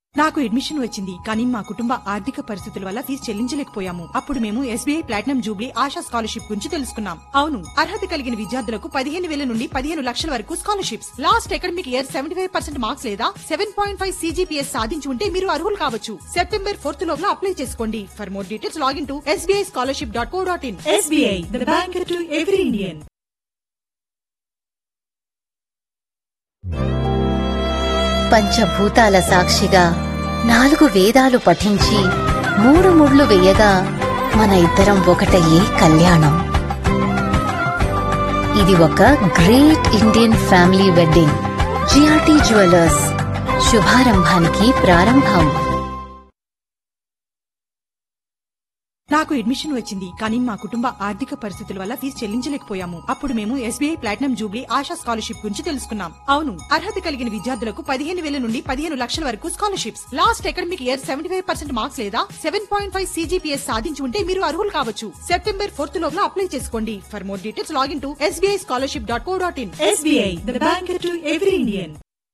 నాకు అడ్మిషన్ వచ్చింది కానీ మా కుటుంబ ఆర్థిక పరిస్థితుల వల్ల ఫీజు చెల్లించలేకపోయాము. అప్పుడు మేము SBI platinum Jubilee ASHA scholarship గురించి తెలుసుకున్నాం. అవును, అర్హత కలిగిన విద్యార్థులకు 15,000 నుండి 15 లక్షల వరకు scholarships. Last academic year 75% marks లేదా 7.5 CGPS సాధించి ఉంటే మీరు అర్హులు కావచ్చు. సెప్టెంబర్ 4th లోపల అప్లై చేసుకోండి. For more details login to sbischolarship.co.in. SBI, the bank to every Indian. పంచభూతాల సాక్షిగా 4 వేదాలు పఠించి 3 ముళ్ళు వేయగా మన ఇద్దరం ఒకటయ్యే కళ్యాణం. ఇది ఒక great Indian family wedding. GRT jewellers, శుభారంభానికి ప్రారంభం. నాకు అడ్మిషన్ వచ్చింది కానీ మా కుటుంబ ఆర్థిక పరిస్థితుల వల్ల ఫీజు చెల్లించలేకపోయాము. అప్పుడు మేము SBI platinum Jubilee ASHA scholarship గురించి తెలుసుకున్నాం. అవును, అర్హత కలిగిన విద్యార్థులకు 15,000 నుండి 15 లక్షల వరకు scholarships. Last academic year 75% marks లేదా 7.5 CGPS సాధించి ఉంటే మీరు అర్హులు కావచ్చు. సెప్టెంబర్ 4th లోపల అప్లై చేసుకోండి. For more details login to sbischolarship.co.in. SBI, the bank to every Indian.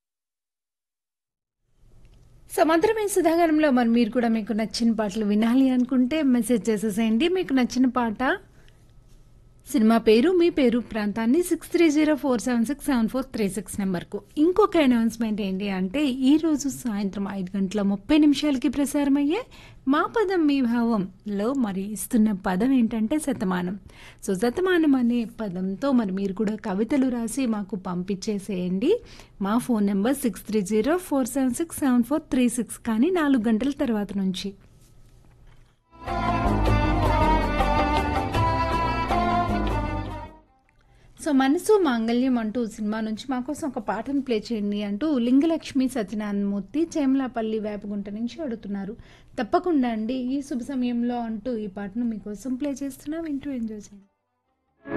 సమంత్రమైన సుధాగరంలో మరి మీరు కూడా మీకు నచ్చిన పాటలు వినాలి అనుకుంటే మెసేజ్ చేసేసేయండి. మీకు నచ్చిన పాట, సినిమా పేరు, మీ పేరు, ప్రాంతాన్ని 6304767436 నెంబర్కు. ఇంకొక అనౌన్స్మెంట్ ఏంటి అంటే ఈరోజు సాయంత్రం 5:30 ప్రసారమయ్యే మా పదం మీ భావంలో మరి ఇస్తున్న పదం ఏంటంటే శతమానం. సో శతమానం అనే పదంతో మరి మీరు కూడా కవితలు రాసి మాకు పంపించేసేయండి. మా ఫోన్ నెంబర్ 6304767436, కానీ 4 గంటల తర్వాత నుంచి. సో మనసు మాంగళ్యం అంటూ సినిమా నుంచి మా కోసం ఒక పాటను ప్లే చేయండి అంటూ లింగలక్ష్మి సత్యనారాయణమూర్తి చేమలాపల్లి వేపగుంట నుంచి అడుగుతున్నారు. తప్పకుండా అండి, ఈ శుభ సమయంలో అంటూ ఈ పాటను మీకోసం ప్లే చేస్తున్నా, వింటూ ఎంజాయ్ చేయండి.